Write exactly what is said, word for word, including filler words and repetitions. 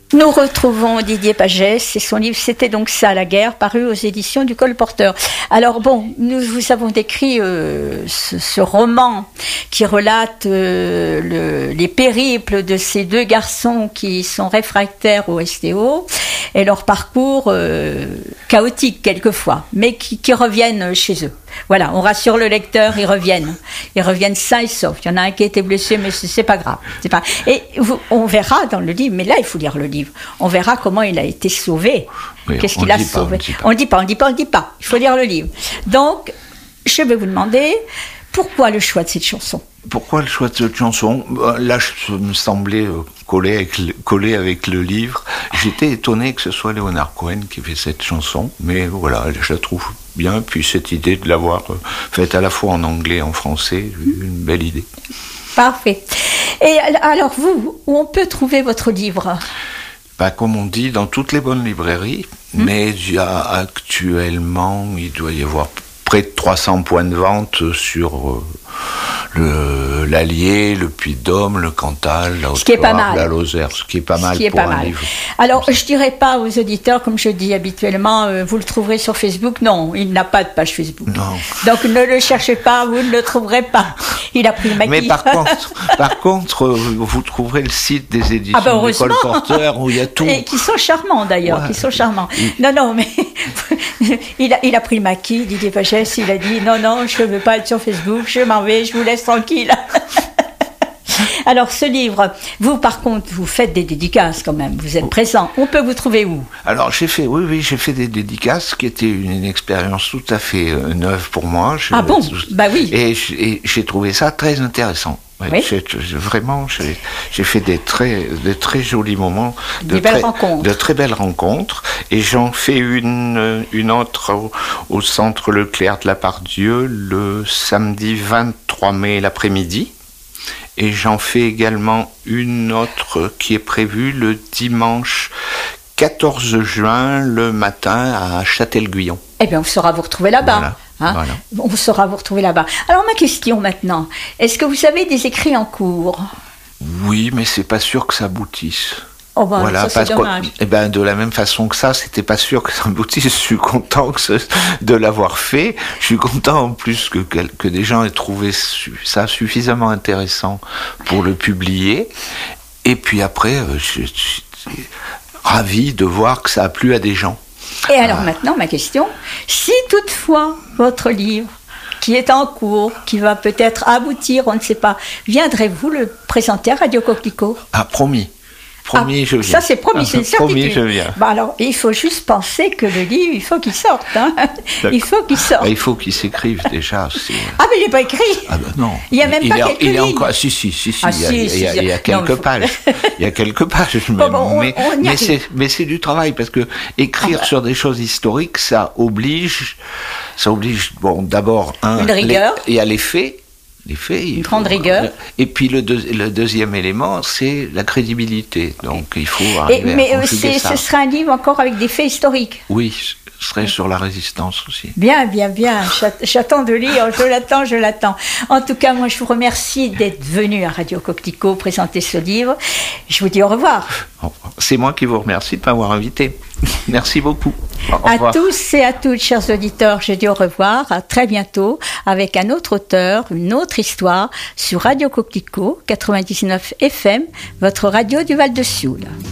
Nous retrouvons Didier Pagès et son livre « C'était donc ça, la guerre », paru aux éditions du Colporteur. Alors bon, nous vous avons décrit euh, ce, ce roman qui relate euh, le, les périples de ces deux garçons qui sont réfractaires au S T O et leur parcours euh, chaotique quelquefois, mais qui, qui reviennent chez eux. Voilà, on rassure le lecteur, ils reviennent. Ils reviennent sains et saufs. Il y en a un qui a été blessé, mais c'est, c'est pas grave. C'est pas... Et vous, on verra dans le livre, mais là, il faut lire le livre. On verra comment il a été sauvé. Oui, Qu'est-ce qu'il a sauvé. On ne dit pas, on ne dit pas, on ne dit pas. Il faut lire le livre. Donc, je vais vous demander, pourquoi le choix de cette chanson ? Pourquoi le choix de cette chanson ? Là, ça me semblait coller avec, le, coller avec le livre. J'étais étonné que ce soit Leonard Cohen qui fait cette chanson, mais voilà, je la trouve bien. Puis cette idée de l'avoir faite à la fois en anglais et en français, une belle idée. Parfait. Et alors vous, où on peut trouver votre livre ? Bah, comme on dit, dans toutes les bonnes librairies, mmh. mais il y a actuellement, il doit y avoir près de trois cents points de vente sur euh, le, l'Allier, le Puy-de-Dôme, le Cantal, la Haute-Loire, la Lozère, ce qui est pas mal ce qui est pour pas un mal. livre. Alors, je dirais pas aux auditeurs, comme je dis habituellement, euh, vous le trouverez sur Facebook. Non, il n'a pas de page Facebook. Non. Donc, ne le cherchez pas, vous ne le trouverez pas. Il a pris le maquis. Mais par contre, par contre, vous trouverez le site des éditions ah ben du Colporteur où il y a tout. Et qui sont charmants d'ailleurs, ouais. qui sont charmants. Non, non, mais il a, il a pris le maquis, Didier Pagès, il a dit non, non, je ne veux pas être sur Facebook, je m'en vais, je vous laisse tranquille. Alors, ce livre, vous, par contre, vous faites des dédicaces quand même, vous êtes présent. On peut vous trouver où ? Alors, j'ai fait, oui, oui, j'ai fait des dédicaces qui étaient une, une expérience tout à fait euh, neuve pour moi. Je, ah bon ? Bah oui. Et, et j'ai trouvé ça très intéressant. Ouais, oui. j'ai, j'ai, vraiment, j'ai, j'ai fait des très, des très jolis moments, de des belles très, rencontres, de très belles rencontres, et j'en fais une, une autre au, au centre Leclerc de la Part-Dieu le samedi vingt-trois mai l'après-midi, et j'en fais également une autre qui est prévue le dimanche quatorze juin le matin à Châtel-Guyon. Eh bien, on saura vous retrouver là-bas. Voilà. Hein Voilà. On saura vous retrouver là-bas. Alors, ma question maintenant, est-ce que vous avez des écrits en cours ? Oui, mais c'est pas sûr que ça aboutisse. Oh ben, voilà, ça, c'est dommage. Et ben, de la même façon que ça, c'était pas sûr que ça aboutisse. Je suis content que ce, de l'avoir fait. Je suis content en plus que, que, que des gens aient trouvé ça suffisamment intéressant pour le publier. Et puis après, je, je suis ravi de voir que ça a plu à des gens. Et alors maintenant, ma question, si toutefois votre livre, qui est en cours, qui va peut-être aboutir, on ne sait pas, viendrez-vous le présenter à Radio Coquelicot ? Ah, promis. Promis, ah, je viens. Ça, c'est promis, ah, c'est une certitude. Promis, je viens. Bah alors, il faut juste penser que le livre, il faut qu'il sorte. Hein. Il faut qu'il sorte. Bah, il faut qu'il s'écrive déjà. C'est... Ah, mais il n'est pas écrit. Ah, ben non. Il n'y a même il pas est, quelques il est lignes. Encore... Si, si, si, si. Ah, il, y a, si, il, y a, si, il, y a, si. il y a quelques non, pages. Il y a quelques pages. Même. Bon, bon, on, mais, on mais, c'est, mais c'est du travail, parce que écrire ah, bah. sur des choses historiques, ça oblige, ça oblige, bon, d'abord, un, une rigueur. Les, il y a les faits. Les faits, une grande faut, rigueur. Et puis le, deux, le deuxième élément, c'est la crédibilité. Donc il faut arriver et, mais à conjuguer c'est, ça. ce sera un livre encore avec des faits historiques. Oui, ce serait sur la résistance aussi. Bien, bien, bien. J'attends de lire, je l'attends, je l'attends. En tout cas, moi, je vous remercie d'être venu à Radio Coquelicot présenter ce livre. Je vous dis au revoir. C'est moi qui vous remercie de m'avoir invité. Merci beaucoup. À tous et à toutes, chers auditeurs, je dis au revoir, à très bientôt, avec un autre auteur, une autre histoire, sur Radio Coquelicot, quatre-vingt-dix-neuf F M, votre radio du Val de Sioule.